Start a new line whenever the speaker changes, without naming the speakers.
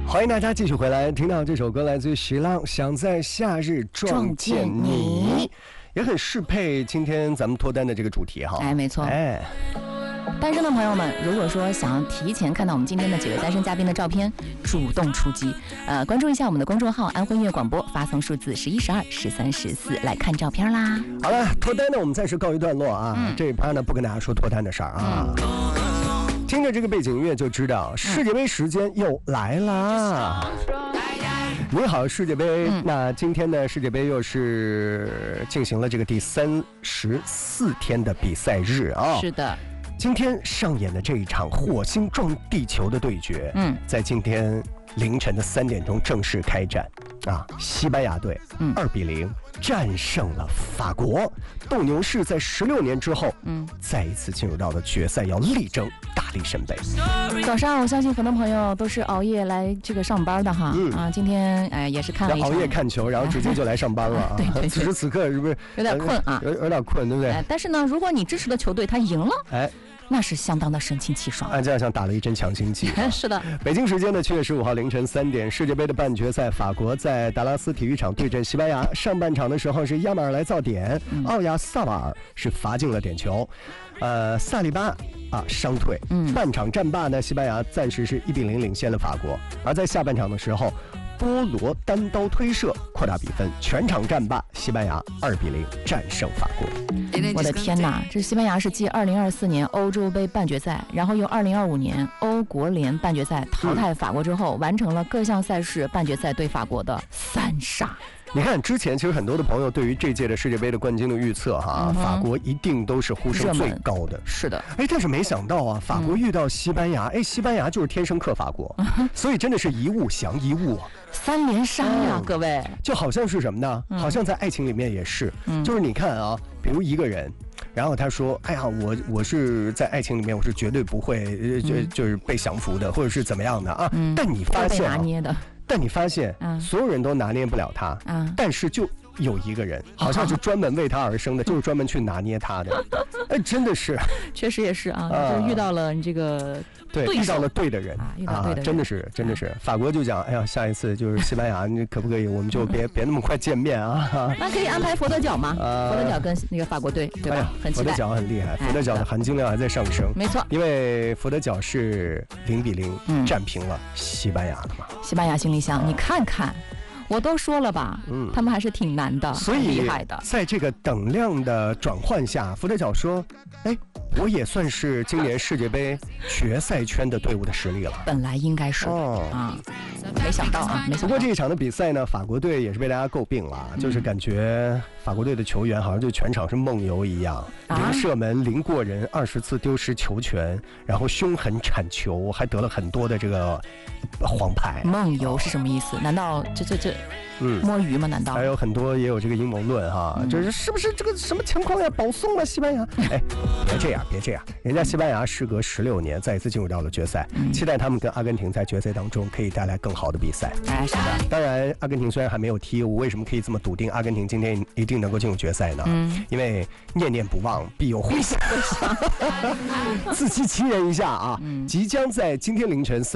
欢迎大家继续回来，听到这首歌来自于徐浪，想在夏日撞见你，也很适配今天咱们脱单的这个主题哈。
哎，没错。哎，单身的朋友们，如果说想要提前看到我们今天的几位单身嘉宾的照片，主动出击，关注一下我们的公众号安徽音乐广播，发送数字11、12、13、14来看照片啦。
好了，脱单呢我们暂时告一段落啊，这一趴呢不跟大家说脱单的事儿啊。听着这个背景音乐就知道世界杯时间又来啦。你好世界杯，那今天的世界杯又是进行了这个第34天的比赛日啊。
是的，
今天上演的这一场火星撞地球的对决，在今天凌晨的3点钟正式开战啊！西班牙队2-0战胜了法国，斗牛士在16年之后，再一次进入到了决赛，要力争大力神杯。
早上我相信很多朋友都是熬夜来这个上班的哈，今天也是看了一场
熬夜看球，然后直接就来上班了啊！对，此时此刻是不是
有点困啊？
有点困，对不对？
但是呢，如果你支持的球队他赢了，那是相当的神清气爽，
这样像打了一针强心剂。
是的，
北京时间的7月15号凌晨3点，世界杯的半决赛，法国在达拉斯体育场对阵西班牙。上半场的时候是亚马尔来造点，奥亚萨瓦尔是罚进了点球，萨利巴伤退。半场战罢呢，西班牙暂时是1-0领先了法国。而在下半场的时候，波罗单刀推射扩大比分，全场战罢，西班牙2-0战胜法国。
我的天哪，这西班牙是继2024年欧洲杯半决赛，然后又2025年欧国联半决赛淘汰法国之后，完成了各项赛事半决赛对法国的3杀。
你看之前其实很多的朋友对于这届的世界杯的冠军的预测哈，法国一定都是呼声最高的。
是的，
但是没想到啊，法国遇到西班牙，西班牙就是天生克法国，所以真的是一物降一物啊
，3连杀呀，各位，
就好像是什么呢？好像在爱情里面也是，就是你看啊，比如一个人。然后他说：“哎呀，我是在爱情里面，我是绝对不会就是被降服的，或者是怎么样的啊？但你发现，
拿捏的。
但你发现，所有人都拿捏不了他，但是就有一个人，好像是专门为他而生的，就是专门去拿捏他的。真的是，
确实也是啊，就遇到了你这个。”
对，遇到了对的人真的是，法国就讲，哎呀，下一次就是西班牙，你可不可以，我们就别那么快见面啊？
那可以安排佛得角吗？佛得角跟那个法国队，对吧？很期待。
佛得角很厉害，佛得角的含金量还在上升。
没错，
因为佛得角是0-0战平了西班牙的嘛。
西班牙心里想，你看看。我都说了吧，他们还是挺难的，
所以
厉害的。
在这个等量的转换下，佛得角说：“我也算是今年世界杯决赛圈的队伍的实力了。”
本来应该是没想到啊，
不过这一场的比赛呢，法国队也是被大家诟病了，就是感觉法国队的球员好像就全场是梦游一样，零射门、零过人、20次丢失球权，然后凶狠铲球，还得了很多的这个黄牌。
梦游是什么意思？难道这摸鱼吗？难道？
还有很多也有这个阴谋论哈，就是是不是这个什么情况呀？保送了西班牙？别这样，人家西班牙时隔16年再一次进入到了决赛，期待他们跟阿根廷在决赛当中可以带来更好的比赛。
是的。
当然，阿根廷虽然还没有踢，我为什么可以这么笃定阿根廷今天一定能够进入决赛呢？因为念念不忘必有回响，自欺欺人一下啊！即将在今天凌晨